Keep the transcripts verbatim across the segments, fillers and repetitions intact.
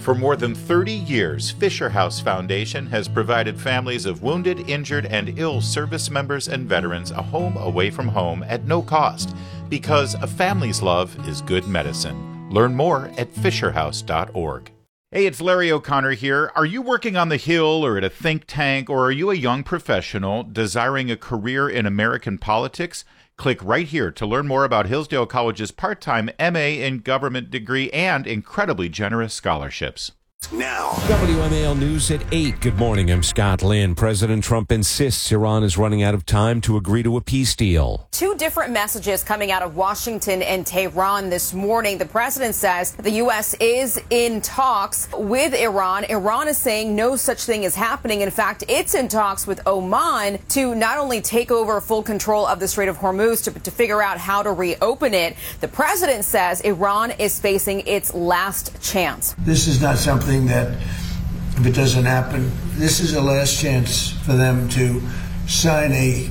For more than thirty years, Fisher House Foundation has provided families of wounded, injured, and ill service members and veterans a home away from home at no cost, because a family's love is good medicine. Learn more at fisher house dot org. Hey, it's Larry O'Connor here. Are you working on the Hill or at a think tank, or are you a young professional desiring a career in American politics? Click right here to learn more about Hillsdale College's part-time M A in government degree and incredibly generous scholarships. Now, W M A L News at eight. Good morning. I'm Scott Lynn. President Trump insists Iran is running out of time to agree to a peace deal. Two different messages coming out of Washington and Tehran this morning. The president says the U S is in talks with Iran. Iran is saying no such thing is happening. In fact, it's in talks with Oman to not only take over full control of the Strait of Hormuz, to, to figure out how to reopen it. The president says Iran is facing its last chance. This is not something that, if it doesn't happen, this is the last chance for them to sign a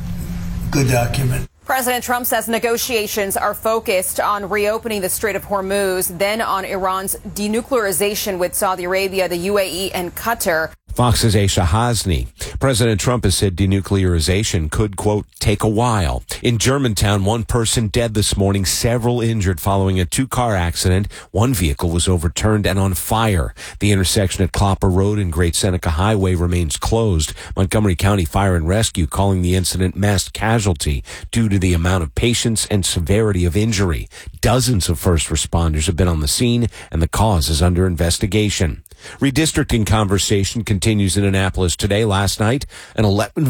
good document. President Trump says negotiations are focused on reopening the Strait of Hormuz, then on Iran's denuclearization with Saudi Arabia, the U A E, and Qatar. Fox's Aisha Hasni. President Trump has said denuclearization could, quote, take a while. In Germantown, one person dead this morning, several injured following a two-car accident. One vehicle was overturned and on fire. The intersection at Clopper Road and Great Seneca Highway remains closed. Montgomery County Fire and Rescue calling the incident mass casualty due to the amount of patients and severity of injury. Dozens of first responders have been on the scene, and the cause is under investigation. Redistricting conversation continues in Annapolis today. Last night, an eleven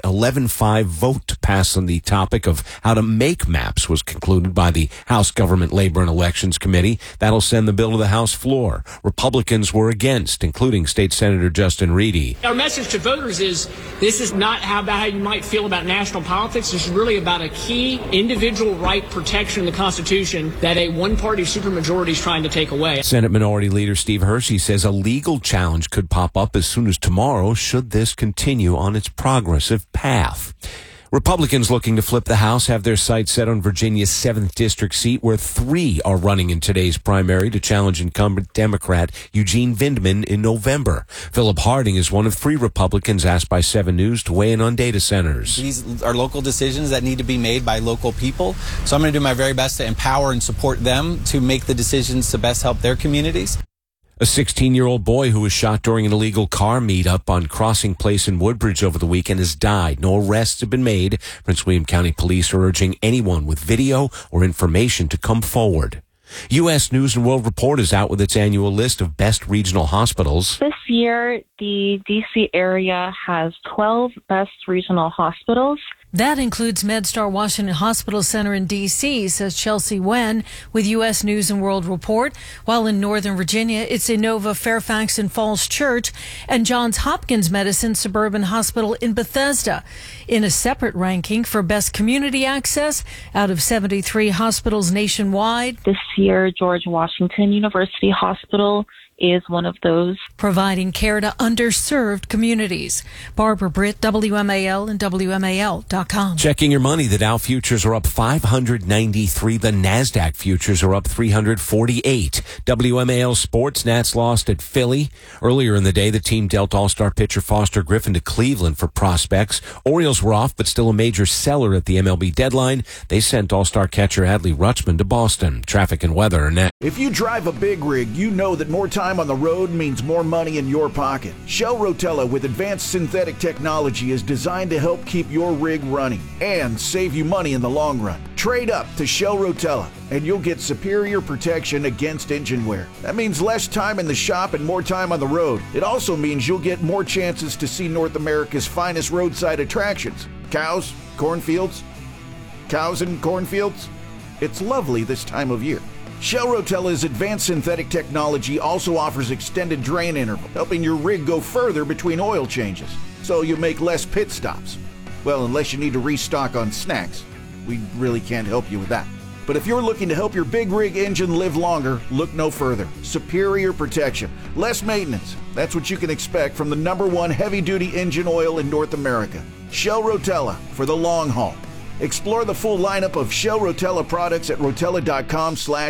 five vote to pass on the topic of how to make maps was concluded by the House Government Labor and Elections Committee. That'll send the bill to the House floor. Republicans were against, including State Senator Justin Reedy. Our message to voters is this is not how, about how you might feel about national politics. This is really about a key individual right protection in the Constitution that a one-party supermajority is trying to take away. Senate Minority Leader Steve Hershey says a legal challenge could pop up as soon as tomorrow should this continue on its progressive path. Republicans looking to flip the House have their sights set on Virginia's seventh District seat, where three are running in today's primary to challenge incumbent Democrat Eugene Vindman in November. Philip Harding is one of three Republicans asked by seven News to weigh in on data centers. These are local decisions that need to be made by local people, so I'm going to do my very best to empower and support them to make the decisions to best help their communities. A sixteen-year-old boy who was shot during an illegal car meetup on Crossing Place in Woodbridge over the weekend has died. No arrests have been made. Prince William County Police are urging anyone with video or information to come forward. U S News and World Report is out with its annual list of best regional hospitals. This year, the D C area has twelve best regional hospitals. That includes MedStar Washington Hospital Center in D C, says Chelsea Wen with U S News and World Report. While in Northern Virginia, it's Inova Fairfax and Falls Church and Johns Hopkins Medicine Suburban Hospital in Bethesda. In a separate ranking for best community access, out of seventy-three hospitals nationwide, this year, George Washington University Hospital is one of those, providing care to underserved communities. Barbara Britt, W M A L and W M A L dot com. Checking your money, the Dow futures are up five hundred ninety-three. The NASDAQ futures are up three hundred forty-eight. W M A L Sports, Nats lost at Philly. Earlier in the day, the team dealt All-Star pitcher Foster Griffin to Cleveland for prospects. Orioles were off, but still a major seller at the M L B deadline. They sent All-Star catcher Adley Rutschman to Boston. Traffic and weather are next. If you drive a big rig, you know that more time on the road means more money in your pocket. Shell Rotella with advanced synthetic technology is designed to help keep your rig running and save you money in the long run. Trade up to Shell Rotella and you'll get superior protection against engine wear. That means less time in the shop and more time on the road. It also means you'll get more chances to see North America's finest roadside attractions. Cows, cornfields, cows and cornfields. It's lovely this time of year. Shell Rotella's advanced synthetic technology also offers extended drain interval, helping your rig go further between oil changes, so you make less pit stops. Well, unless you need to restock on snacks. We really can't help you with that. But if you're looking to help your big rig engine live longer, look no further. Superior protection, less maintenance. That's what you can expect from the number one heavy-duty engine oil in North America. Shell Rotella, for the long haul. Explore the full lineup of Shell Rotella products at rotella dot com slash